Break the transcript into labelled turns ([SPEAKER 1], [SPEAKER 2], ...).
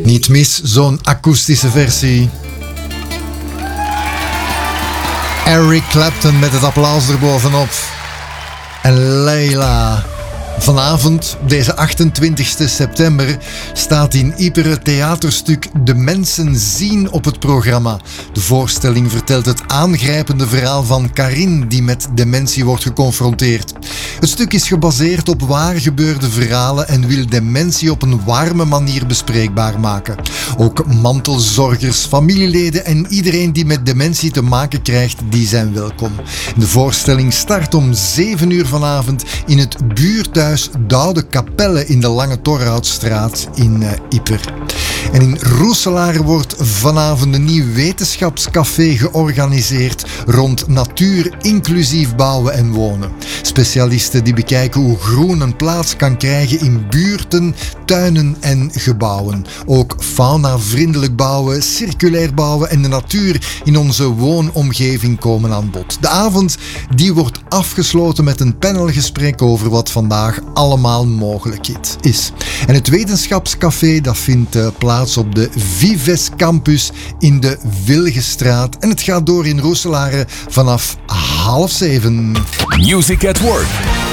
[SPEAKER 1] Niet mis, zo'n akoestische versie. Eric Clapton met het applaus erbovenop. En Leila. Vanavond, deze 28 september, staat in Ieper het theaterstuk De Mensen Zien op het programma. De voorstelling vertelt het aangrijpende verhaal van Karin, die met dementie wordt geconfronteerd. Het stuk is gebaseerd op waar gebeurde verhalen en wil dementie op een warme manier bespreekbaar maken. Ook mantelzorgers, familieleden en iedereen die met dementie te maken krijgt, die zijn welkom. De voorstelling start om 7 uur vanavond in het buurthuis Doude Kapelle in de Lange Torhoutstraat in Ieper. En in Roeselaar wordt vanavond een nieuw wetenschapscafé georganiseerd rond natuur, inclusief bouwen en wonen. Specialisten die bekijken hoe groen een plaats kan krijgen in buurten, tuinen en gebouwen. Ook fauna-vriendelijk bouwen, circulair bouwen en de natuur in onze woonomgeving komen aan bod. De avond die wordt afgesloten met een panelgesprek over wat vandaag allemaal mogelijk is. En het wetenschapscafé dat vindt plaats op de Vives Campus in de Wilgestraat. En het gaat door in Roeselare vanaf 6:30.
[SPEAKER 2] Music at Work.